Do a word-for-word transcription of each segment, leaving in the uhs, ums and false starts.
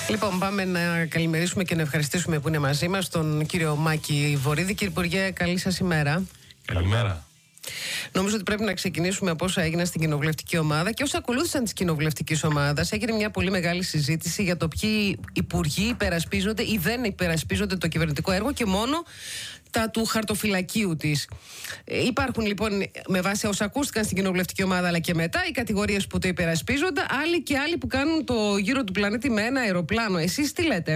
Λοιπόν, πάμε να καλημερίσουμε και να ευχαριστήσουμε που είναι μαζί μας τον κύριο Μάκη Βορίδη. Κύριε Υπουργέ, καλή σας ημέρα. Καλημέρα. Νομίζω ότι πρέπει να ξεκινήσουμε από όσα έγιναν στην κοινοβουλευτική ομάδα και όσα ακολούθησαν τη κοινοβουλευτική ομάδα. Έγινε μια πολύ μεγάλη συζήτηση για το ποιοι υπουργοί υπερασπίζονται ή δεν υπερασπίζονται το κυβερνητικό έργο και μόνο τα του χαρτοφυλακίου της. Υπάρχουν λοιπόν, με βάση όσα ακούστηκαν στην κοινοβουλευτική ομάδα αλλά και μετά, οι κατηγορίες που το υπερασπίζονται, άλλοι και άλλοι που κάνουν το γύρο του πλανήτη με ένα αεροπλάνο. Εσείς τι λέτε?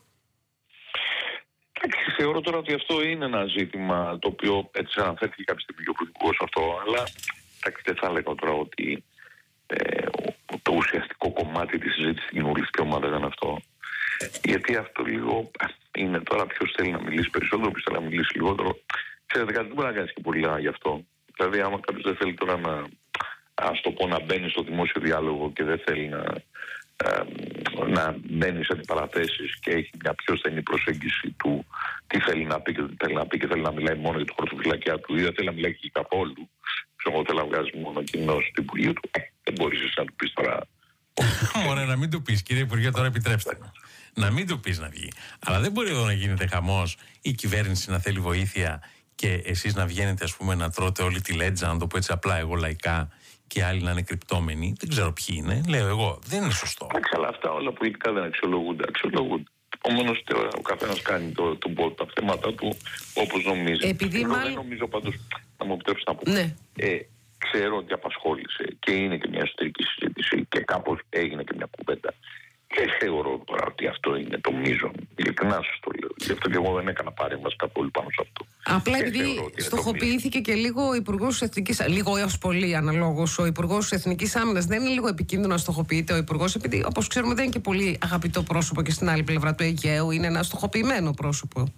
Εντάξει, θεωρώ τώρα ότι αυτό είναι ένα ζήτημα το οποίο έτσι αναφέρθηκε κάποια στιγμή και ο Υπουργός αυτό, αλλά εντάξει, δεν θα έλεγα τώρα ότι ε, το ουσιαστικό κομμάτι της συζήτησης στην κοινοβουλευτική ομάδα ήταν αυτό. Γιατί αυτό λίγο είναι τώρα ποιος θέλει να μιλήσει περισσότερο, ποιος θέλει να μιλήσει λιγότερο. Ξέρετε κάτι, δεν μπορεί να κάνει και πολλά γι' αυτό. Δηλαδή, άμα κάποιος δεν θέλει τώρα να, ας το πω, να μπαίνει στο δημόσιο διάλογο και δεν θέλει να, ε, να μπαίνει σε αντιπαραθέσεις και έχει μια πιο στενή προσέγγιση του τι θέλει να πει και τι θέλει να πει και θέλει να μιλάει μόνο για το χαρτοφυλακιά του ή δεν θέλει να μιλάει και καθόλου. Εγώ θέλω να βγάζει μόνο κοινός του Υπουργείου του. Ε, δεν μπορεί να του πει τώρα. Ωραία, να μην του πει, κύριε Υπουργέ, τώρα επιτρέψτε μου. Να μην του πει να βγει. Αλλά δεν μπορεί εδώ να γίνεται χαμός η κυβέρνηση να θέλει βοήθεια και εσείς να βγαίνετε, ας πούμε, να τρώτε όλη τη λέτζα, να το πω έτσι απλά εγώ λαϊκά, και άλλοι να είναι κρυπτόμενοι. Δεν ξέρω ποιοι είναι. Λέω εγώ. Δεν είναι σωστό. Εντάξει, αλλά αυτά όλα πολιτικά δεν αξιολογούνται. Αξιολογούνται. Επομένως ο καθένας κάνει το, το, το, τα θέματα του όπως νομίζει. Επειδή Εγώ μάλλον... δεν νομίζω πάντως, να μου επιτρέψετε να πω. Ναι. Ε, ξέρω ότι απασχόλησε και είναι και μια εσωτερική συζήτηση και κάπως έγινε και μια κουβέντα. Δεν θεωρώ τώρα ότι αυτό είναι το μείζον. Ειλικρινά σας το λέω. Γι' αυτό και εγώ δεν έκανα παρέμβαση καθόλου πάνω σε αυτό. Απλά επειδή στοχοποιήθηκε και λίγο ο Υπουργός Εθνικής, λίγο έως πολύ αναλόγως, ο Υπουργός Εθνικής Άμυνας. Δεν είναι λίγο επικίνδυνο να στοχοποιείται ο Υπουργός, επειδή όπως ξέρουμε δεν είναι και πολύ αγαπητό πρόσωπο και στην άλλη πλευρά του Αιγαίου. Είναι ένα στοχοποιημένο πρόσωπο.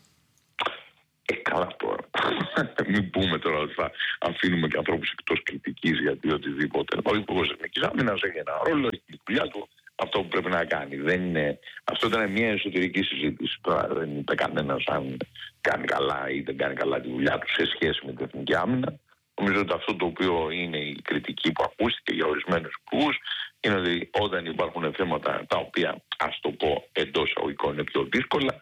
Ε, καλά τώρα. Μην πούμε τώρα ότι θα αφήνουμε και ανθρώπους εκτός κριτικής γιατί οτιδήποτε. Ο Υπουργός Εθνικής Άμυνας έχει ένα ρόλο, έχει τη δουλειά του. Αυτό που πρέπει να κάνει. Δεν είναι... Αυτό ήταν μια εσωτερική συζήτηση. Τώρα δεν είπε κανένας αν κάνει καλά ή δεν κάνει καλά τη δουλειά του σε σχέση με την εθνική άμυνα. Νομίζω ότι αυτό το οποίο είναι η κριτική που ακούστηκε για ορισμένους υπουργούς είναι ότι όταν υπάρχουν θέματα τα οποία, ας το πω, εντός εισαγωγικών είναι πιο δύσκολα,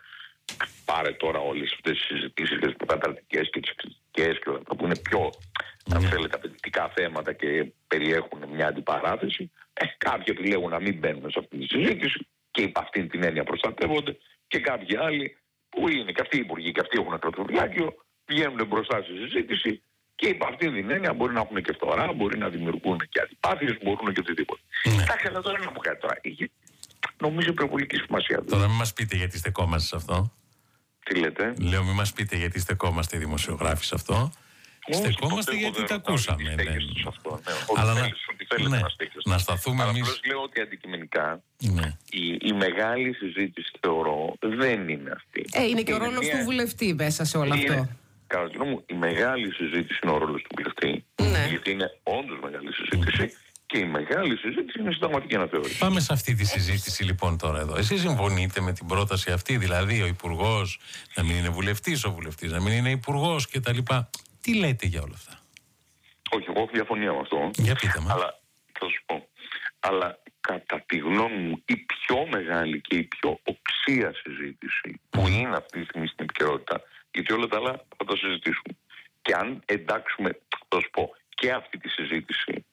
πάρε τώρα όλες αυτές τις συζητήσεις και τις προκαταρτικές και τις κριτικές και όλα αυτά που είναι πιο, mm. αν θέλετε, απαιτητικά θέματα και περιέχουν μια αντιπαράθεση. Ε, κάποιοι επιλέγουν να μην μπαίνουν σε αυτή τη συζήτηση και υπ' αυτήν την έννοια προστατεύονται και κάποιοι άλλοι που είναι και αυτοί οι υπουργοί και αυτοί έχουν χαρτοφυλάκιο βγαίνουν μπροστά στη συζήτηση και υπ' αυτήν την έννοια μπορεί να έχουν και φθορά, μπορεί να δημιουργούν και αντιπάθειες, μπορούν και οτιδήποτε. Εντάξει, αλλά τώρα να πω κάτι τώρα. Νομίζω υπερβολική σημασία. Τώρα μην μας πείτε γιατί στεκόμαστε σε αυτό. Τι λέτε? Λέω μην μας πείτε γιατί στεκόμαστε οι δημοσιογράφοι σε αυτό. Στεκόμαστε γιατί τα ακούσαμε. Ναι. Ναι. Αλλά να, ναι, να, να σταθούμε εμείς. Απλώς λέω ότι αντικειμενικά ναι. η, η μεγάλη συζήτηση θεωρώ δεν είναι αυτή. Ε, είναι και ο ρόλος μια... του βουλευτή μέσα σε όλο είναι, αυτό. Κατά τη γνώμη μου, η μεγάλη συζήτηση είναι ο ρόλος του βουλευτή. Ναι. Γιατί είναι όντως μεγάλη συζήτηση. Και η μεγάλη συζήτηση είναι συνταγματική αναθεώρηση. Πάμε σε αυτή τη συζήτηση λοιπόν τώρα εδώ. Εσείς συμφωνείτε με την πρόταση αυτή, δηλαδή ο υπουργός να μην είναι βουλευτής, ο βουλευτής να μην είναι υπουργός κτλ. Τι λέτε για όλα αυτά? Όχι, εγώ έχω διαφωνία με αυτό. Για πείτε μας. Αλλά θα σου πω. Αλλά κατά τη γνώμη μου η πιο μεγάλη και η πιο οξία συζήτηση που είναι αυτή τη στιγμή στην επικαιρότητα, γιατί όλα τα άλλα θα τα συζητήσουμε. Και αν εντάξουμε, θα σου πω, και αυτή τη συζήτηση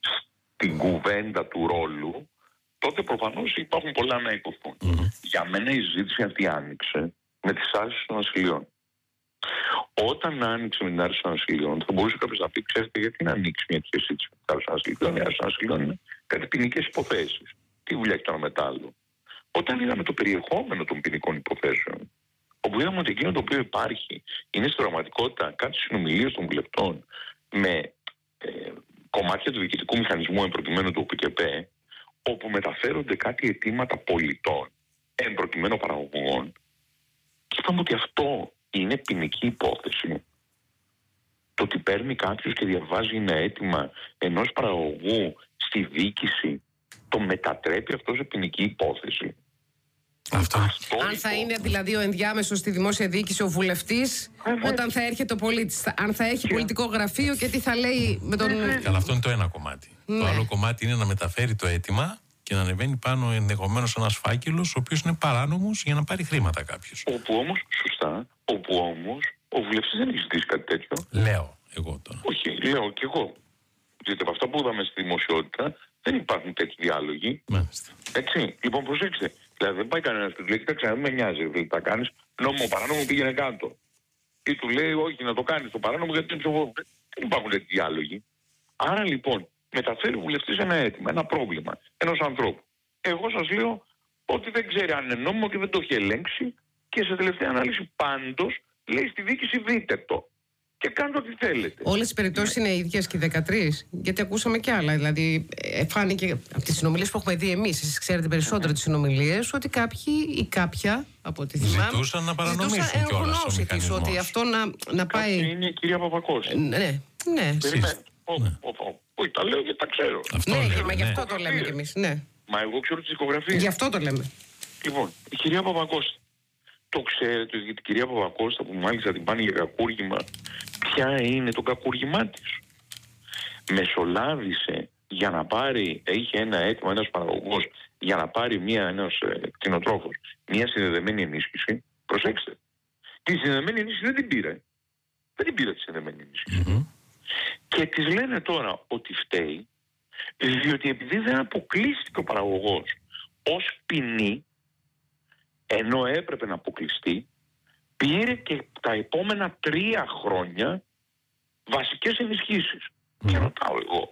την κουβέντα του ρόλου, τότε προφανώς υπάρχουν πολλά να υποθούν. Mm-hmm. Για μένα η συζήτηση αυτή άνοιξε με τις άρσεις των ασυλιών. Όταν άνοιξε με την άρση των ασυλιών, θα μπορούσε κάποιος να πει: ξέρετε, γιατί να ανοίξει μια τέτοια συζήτηση με τις άρσεις των ασυλιών? Οι άρσεις των ασυλιών είναι κάτι ποινικές υποθέσεις. Τι δουλειά έχει το ένα μετάλλο? Όταν είδαμε το περιεχόμενο των ποινικών υποθέσεων, όπου είδαμε ότι εκείνο το οποίο υπάρχει είναι στην πραγματικότητα κάτι συνομιλίες των βουλευτών με ε, κομμάτια του διοικητικού μηχανισμού εμπροκειμένου του ΟΠΚΠ, όπου μεταφέρονται κάτι αιτήματα πολιτών εμπροκειμένου παραγωγών, και είπαμε ότι αυτό είναι ποινική υπόθεση. Το ότι παίρνει κάποιος και διαβάζει ένα αίτημα ενός παραγωγού στη διοίκηση, το μετατρέπει αυτό σε ποινική υπόθεση. Αυτό. Αυτό αν θα είναι δηλαδή ο ενδιάμεσος στη δημόσια διοίκηση ο βουλευτής, ε, όταν θα έρχεται ο πολίτης, αν θα έχει και... πολιτικό γραφείο και τι θα λέει με τον... Καλά, αυτό είναι το ένα κομμάτι. Ναι. Το άλλο κομμάτι είναι να μεταφέρει το αίτημα και να ανεβαίνει πάνω ενδεχομένως ένας φάκελος ο οποίος είναι παράνομος για να πάρει χρήματα κάποιος. Όπου όμως, σωστά, όπου όμως ο βουλευτής δεν έχει ζητήσει κάτι τέτοιο. Λέω εγώ τώρα. Όχι, λέω κι εγώ. Γιατί από αυτά που είδαμε στη δημοσιότητα δεν υπάρχουν τέτοιοι διάλογοι. Μάλιστα. Έτσι. Λοιπόν, προσέξτε. Δηλαδή δεν πάει κανένα του λέει: Κοίταξε, δεν με νοιάζει. Δηλαδή, τα κάνει νόμιμο παράνομο, πήγαινε κάτω. Ή του λέει: Όχι, να το κάνει το παράνομο γιατί είναι ψηφοφόρο. Δεν υπάρχουν τέτοιοι διάλογοι. Άρα λοιπόν, μεταφέρει ο βουλευτής ένα αίτημα, ένα πρόβλημα ενός ανθρώπου. Εγώ σας λέω ότι δεν ξέρει αν είναι νόμιμο και δεν το έχει ελέγξει και σε τελευταία ανάλυση πάντως λέει στη διοίκηση δείτε το. Και κάντε ό,τι θέλετε. Όλες οι περιπτώσεις είναι ίδιες και οι δεκατρείς. Γιατί ακούσαμε κι άλλα. Δηλαδή, ε, φάνηκε από τις συνομιλίες που έχουμε δει εμείς, εσείς ξέρετε περισσότερο τις συνομιλίες, ότι κάποιοι ή κάποια από ό,τι θυμάμαι. Ζητούσαν να παρανομήσουν κιόλας ο μηχανισμός. Ότι αυτό να, να πάει. Αυτή είναι η κυρία Παπακώση. Ναι, ναι. Περιμένω. Όχι, τα λέω γιατί τα ξέρω. Αυτό Ναι, λέμε, μα γι' ναι. αυτό το λέμε κι εμείς. Ναι. Μα εγώ ξέρω τις δικογραφίες. Γι' αυτό το λέμε. Λοιπόν, η κυρία Παπακώστα. Το ξέρετε για την κυρία Παπακώστα που μάλιστα την πάνε για κακούργημα. Ποια είναι το κακούργημά της? Μεσολάβησε για να πάρει, είχε ένα αίτημα ένας παραγωγός για να πάρει μία, ένας ε, κτηνοτρόφος, μία συνδεδεμένη ενίσχυση. Προσέξτε. Τη συνδεδεμένη ενίσχυση δεν την πήρε. Δεν την πήρε τη συνδεδεμένη ενίσχυση. Mm-hmm. Και της λένε τώρα ότι φταίει διότι επειδή δεν αποκλείστηκε ο παραγωγός ως ποινή, ενώ έπρεπε να αποκλειστεί, πήρε και τα επόμενα τρία χρόνια βασικές ενισχύσεις. Mm. Και ρωτάω εγώ,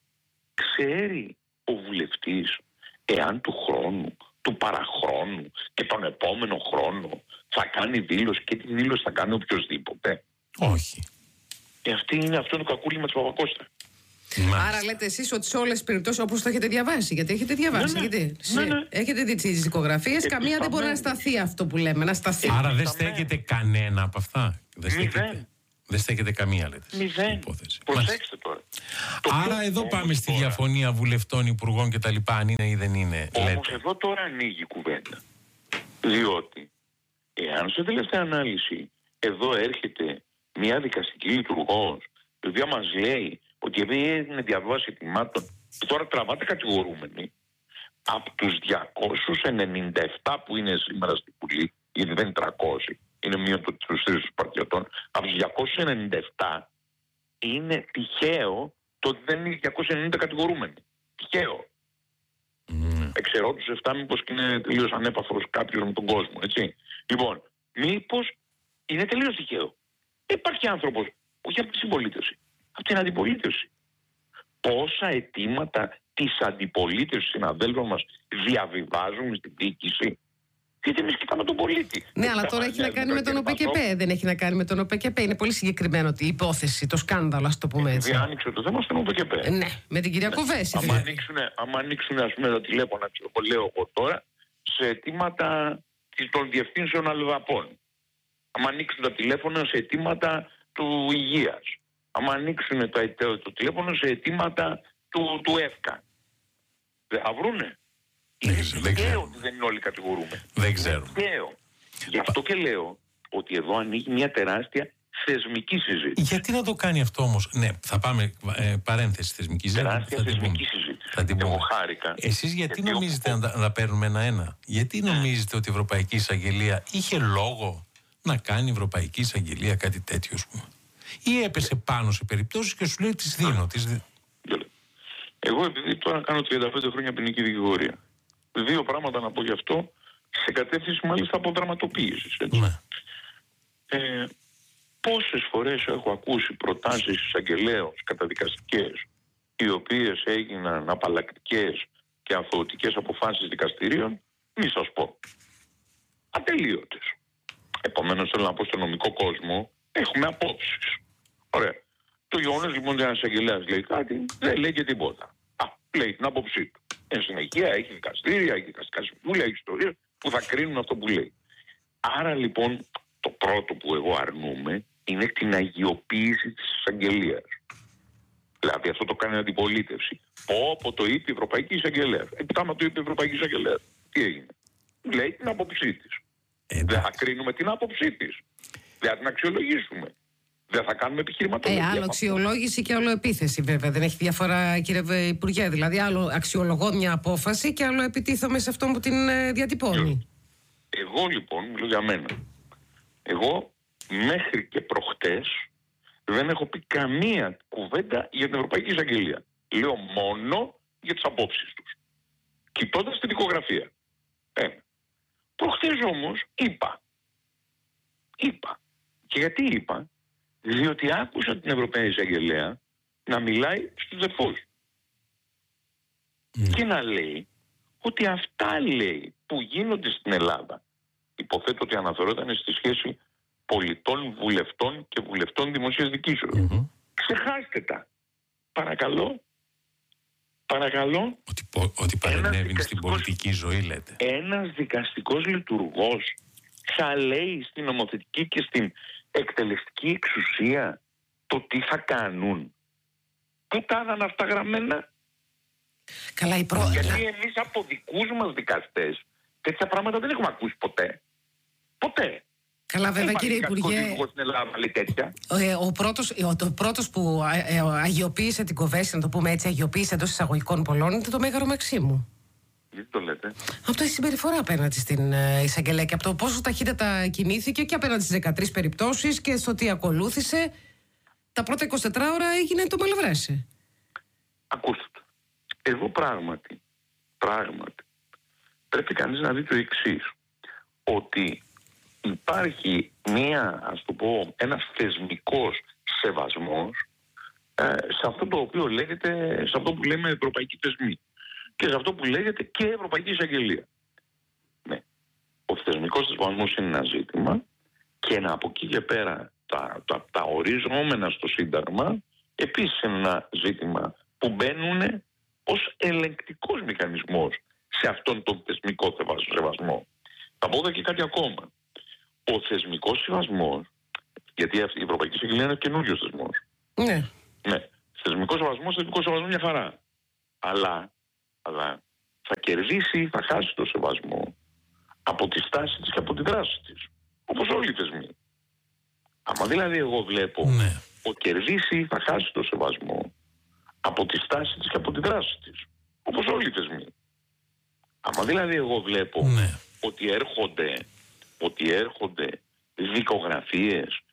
ξέρει ο βουλευτής εάν του χρόνου, του παραχρόνου και τον επόμενο χρόνο θα κάνει δήλωση και τη δήλωση θα κάνει οποιοσδήποτε? Όχι. Και αυτή είναι αυτό το κακούργημα της Παπακώστα. Μάλιστα. Άρα λέτε εσείς ότι σε όλες τις περιπτώσεις όπως το έχετε διαβάσει, γιατί έχετε διαβάσει, Ναι, ναι. γιατί Ναι, ναι. έχετε δει τις δικογραφίες, καμία δεν μπορεί να σταθεί αυτό που λέμε, να σταθεί. Άρα δεν Σταμέ. στέκεται κανένα από αυτά. Δεν στέκεται, Μηδέν. δεν στέκεται καμία, λέτε. Μηδέν. Υπόθεση. Μάλιστα. Προσέξτε τώρα. Το Άρα πιο εδώ όμως πάμε στη τώρα- διαφωνία βουλευτών, υπουργών κτλ. Αν είναι ή δεν είναι. Όμως Λέτε. εδώ τώρα ανοίγει η κουβέντα. Διότι εάν σε τελευταία ανάλυση εδώ έρχεται μια δικαστική λειτουργός η οποία μας λέει ότι επειδή έγινε διαβάση ετοιμάτων και τώρα τραβάτε κατηγορούμενοι από τους διακόσιους ενενήντα επτά που είναι σήμερα στη Βουλή, γιατί δεν είναι τριακόσια, είναι μείον το τους τρεις των παρτιωτών, από τους διακόσιους ενενήντα επτά είναι τυχαίο το ότι δεν είναι διακόσιοι ενενήντα κατηγορούμενοι. Τυχαίο. Mm. Εξαιρώ τους εφτά, μήπως και είναι τελείως ανέπαφρος κάποιος με τον κόσμο, έτσι. Λοιπόν, μήπως είναι τελείως τυχαίο. Υπάρχει άνθρωπος, όχι από τη συμπολίτευση, από την αντιπολίτευση. Πόσα αιτήματα της αντιπολίτευσης συναδέλφων μας διαβιβάζουμε στην διοίκηση, γιατί εμείς κοιτάμε τον πολίτη. Ναι, αλλά τώρα έχει να κάνει με τον ΟΠΕΚΕΠΕ. Δεν έχει να κάνει με τον ΟΠΕΚΕΠΕ. Είναι πολύ συγκεκριμένο η υπόθεση, το σκάνδαλο, ας το πούμε έτσι. Δηλαδή άνοιξε το θέμα στον ΟΠΕΚΕΠΕ. Ναι, με την κυρία Κοβέση. Άμα δηλαδή. ανοίξουν, άμα ανοίξουν ας πούμε τα τηλέφωνα, ξέρω, λέω εγώ τώρα, σε αιτήματα των διευθύνσεων αλλοδαπών. Άμα ανοίξουν τα τηλέφωνα σε αιτήματα του υγείας. Άμα ανοίξουν το, το, το τηλέφωνο σε αιτήματα του, του ΕΦΚΑ. Δεν θα βρούνε. Δεν Είναι ξέρω, δεν τυχαίο ξέρω. ότι δεν είναι όλοι κατηγορούμενοι. Δεν ξέρω. Τυχαίο. Γι' αυτό και λέω ότι εδώ ανοίγει μια τεράστια θεσμική συζήτηση. Γιατί να το κάνει αυτό όμως? Ναι, θα πάμε ε, παρένθεση θεσμική συζήτηση. Τεράστια Θα την πούμε. θεσμική συζήτηση. Θα την πούμε. Εγώ χάρηκα. Εσείς γιατί, Γιατί νομίζετε ο- να, τα- να παίρνουμε ένα-ένα? Γιατί νομίζετε ότι η Ευρωπαϊκή Εισαγγελία είχε λόγο να κάνει η Ευρωπαϊκή Εισαγγελία κάτι τέτοιο, ας πούμε? Ή έπεσε πάνω σε περιπτώσεις και σου λέει τις δίνω. Τις δι... Εγώ επειδή τώρα κάνω τριάντα πέντε χρόνια ποινική δικηγορία, δύο πράγματα να πω γι' αυτό, σε κατεύθυνση μάλιστα από δραματοποίησης. έτσι. Ναι. Ε, πόσες φορές έχω ακούσει προτάσεις εισαγγελέων καταδικαστικές, οι οποίες έγιναν απαλλακτικές και αθωωτικές αποφάσεις δικαστηρίων, μη σας πω. Ατελείωτες. Επομένως θέλω να πω στον νομικό κόσμο, έχουμε απόψεις. Ωραία. Το γεγονός λοιπόν ότι ένας εισαγγελέας λέει κάτι, δεν λέει και τίποτα. Α, λέει την άποψή του. Εν συνεχεία έχει δικαστήρια, έχει δικαστικά συμβούλια, έχει ιστορίες που θα κρίνουν αυτό που λέει. Άρα λοιπόν το πρώτο που εγώ αρνούμαι είναι την αγιοποίηση της εισαγγελίας. Δηλαδή αυτό το κάνει η αντιπολίτευση. Όπω το είπε η Ευρωπαϊκή Εισαγγελέα. Επειδή άμα το είπε η Ευρωπαϊκή Εισαγγελέα, τι έγινε? Λέει την άποψή της. Ε, Δεν θα κρίνουμε την άποψή της. Δεν θα την αξιολογήσουμε. Δεν θα κάνουμε Ε, επιχειρηματολογία. άλλο αξιολόγηση και άλλο επίθεση, βέβαια. Δεν έχει διαφορά, κύριε Υπουργέ. Δηλαδή, άλλο αξιολογώ μια απόφαση και άλλο επιτίθομαι σε αυτόν που την ε, διατυπώνει. Εγώ λοιπόν, μιλώ για μένα. Εγώ μέχρι και προχτές δεν έχω πει καμία κουβέντα για την Ευρωπαϊκή Εισαγγελία. Λέω μόνο για τις απόψεις τους. Κοιτώντας την δικογραφία. Ένα. Προχτές όμως είπα. Είπα. Και γιατί είπα? Διότι άκουσα την Ευρωπαϊκή Εισαγγελέα να μιλάει στους δεφούς. Mm. Και να λέει ότι αυτά, λέει, που γίνονται στην Ελλάδα, υποθέτω ότι αναφερόταν στη σχέση πολιτών, βουλευτών και βουλευτών δημοσίας δικήσεως. Mm-hmm. Ξεχάστε τα. Παρακαλώ. Παρακαλώ. Ότι, ότι παρενέβη στην πολιτική ζωή, λέτε. Ένας δικαστικός λειτουργός θα λέει στην νομοθετική και στην εκτελεστική εξουσία το τι θα κάνουν. Πού τα είδαν αυτά γραμμένα? Καλά, η προ... Γιατί εμείς από δικούς μας δικαστές τέτοια πράγματα δεν έχουμε ακούσει ποτέ. Ποτέ. Καλά, βέβαια, κύριε Υπουργέ, στην Ελλάδα, λέει τέτοια. ε, ο πρώτος, ο, το πρώτος που α, ε, αγιοποίησε την Κοβέση, να το πούμε έτσι, αγιοποίησε εντός εισαγωγικών πολλών, είναι το Μέγαρο Μαξίμου. Γιατί το λέτε? Από τη συμπεριφορά απέναντι στην ε, εισαγγελέα και από το πόσο ταχύτατα κινήθηκε και απέναντι στις δεκατρείς περιπτώσεις και στο τι ακολούθησε. Τα πρώτα είκοσι τέσσερις ώρα έγινε το μαλαβράσι. Ακούστε το. Εγώ πράγματι, πράγματι, πρέπει κανείς να δει το εξής. Ότι υπάρχει μία, ας το πω, ένας θεσμικός σεβασμός ε, σε αυτό το οποίο λέγεται, σε αυτό που λέμε ευρωπαϊκή θεσμή και σε αυτό που λέγεται και Ευρωπαϊκή Εισαγγελία. Ναι. Ο θεσμικός σεβασμός είναι ένα ζήτημα και να από εκεί και πέρα τα, τα, τα οριζόμενα στο Σύνταγμα επίσης είναι ένα ζήτημα που μπαίνουν ως ελεγκτικός μηχανισμός σε αυτόν τον θεσμικό σεβασμό. Θα πω εδώ και κάτι ακόμα. Ο θεσμικός σεβασμός, γιατί η Ευρωπαϊκή Εισαγγελία είναι καινούριος θεσμός. Ναι. Ναι. Θεσμικός σεβασμός, θεσμικός σεβασμός μια χαρά. Αλλά, αλλά θα κερδίσει ή θα χάσει το σεβασμό από τη στάση της και από τη δράση της. Όπως όλοι οι θεσμοί. Άμα δηλαδή εγώ βλέπω ναι. ότι κερδίσει ή θα χάσει το σεβασμό από τη στάση της και από τη δράση της. Όπως όλοι οι θεσμοί. Άμα δηλαδή εγώ βλέπω ναι. ότι έρχονται, ότι έρχονται δικογραφίες